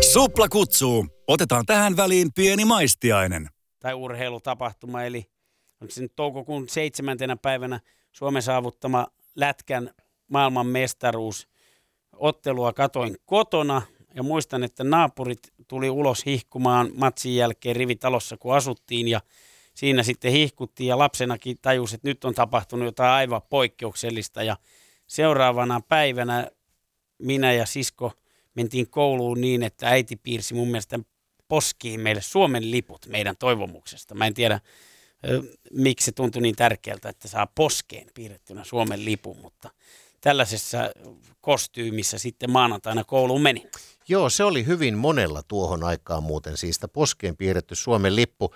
Supla kutsuu. Otetaan tähän väliin pieni maistiainen. Tai urheilutapahtuma, eli onko se nyt toukokuun 7. päivänä Suomen saavuttama lätkän maailmanmestaruus. Ottelua katoin kotona ja muistan, että naapurit tuli ulos hihkumaan matsin jälkeen rivitalossa, kun asuttiin ja siinä sitten hihkuttiin ja lapsenakin tajusi, että nyt on tapahtunut jotain aivan poikkeuksellista ja seuraavana päivänä minä ja sisko mentiin kouluun niin, että äiti piirsi mun mielestä poskiin meille Suomen liput meidän toivomuksesta. Mä en tiedä, miksi se tuntui niin tärkeältä, että saa poskeen piirrettynä Suomen lipun, mutta tällaisessa kostyymissä sitten maanantaina kouluun menin. Joo, se oli hyvin monella tuohon aikaan muuten, siis poskeen piirretty Suomen lippu.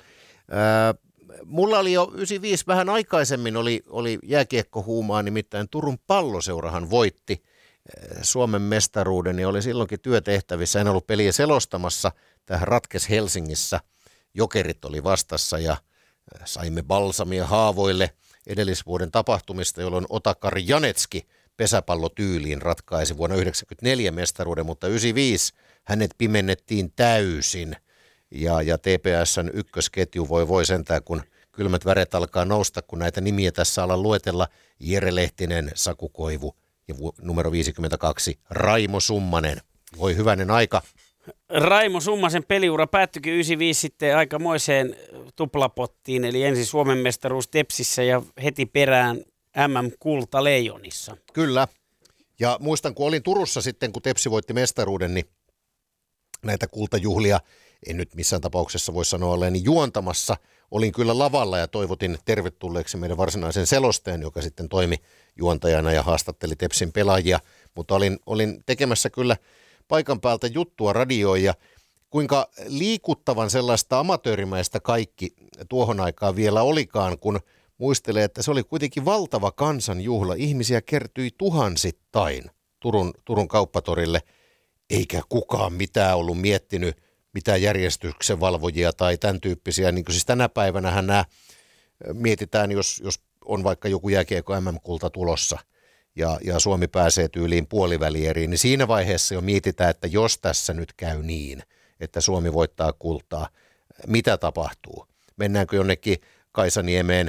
Mulla oli jo 95 vähän aikaisemmin oli jääkiekkohuumaa, nimittäin Turun Palloseurahan voitti Suomen mestaruuden ja oli silloinkin työtehtävissä. En ollut peliä selostamassa, tähän ratkesi Helsingissä. Jokerit oli vastassa ja saimme balsamia haavoille edellisvuoden tapahtumista, jolloin Otakar Janetski pesäpallotyyliin ratkaisi vuonna 1994 mestaruuden, mutta 1995 hänet pimennettiin täysin. Ja TPS:n ykkösketju voi sentään, kun kylmät väret alkaa nousta, kun näitä nimiä tässä alan luetella. Jere Lehtinen, Saku Koivu ja numero 52 Raimo Summanen. Voi hyvänen aika. Raimo Summasen peliura päättyikin 95 sitten aikamoiseen tuplapottiin, eli ensin Suomen mestaruus Tepsissä ja heti perään MM-kulta Leijonissa. Kyllä. Ja muistan, kun olin Turussa sitten, kun Tepsi voitti mestaruuden, niin näitä kultajuhlia, en nyt missään tapauksessa voi sanoa olleeni juontamassa, olin kyllä lavalla ja toivotin tervetulleeksi meidän varsinaisen selostajan, joka sitten toimi juontajana ja haastatteli Tepsin pelaajia, mutta olin tekemässä kyllä paikan päältä juttua radioon ja kuinka liikuttavan sellaista amatöörimäistä kaikki tuohon aikaan vielä olikaan, kun muistelee, että se oli kuitenkin valtava kansanjuhla. Ihmisiä kertyi tuhansittain Turun kauppatorille, eikä kukaan mitään ollut miettinyt, mitään järjestyksen valvojia tai tämän tyyppisiä. Niin kuin siis tänä päivänähän nämä mietitään, jos on vaikka joku jääkiekko MM-kulta tulossa ja Suomi pääsee tyyliin puolivälieriin, niin siinä vaiheessa jo mietitään, että jos tässä nyt käy niin, että Suomi voittaa kultaa, mitä tapahtuu? Mennäänkö jonnekin Kaisaniemeen?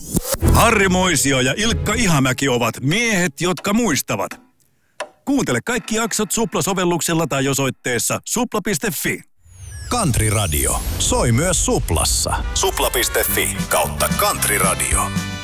Harri Moisio ja Ilkka Ihamäki ovat miehet, jotka muistavat. Kuuntele kaikki jaksot Supla-sovelluksella tai osoitteessa supla.fi. Country Radio. Soi myös Suplassa. Supla.fi/Country Radio.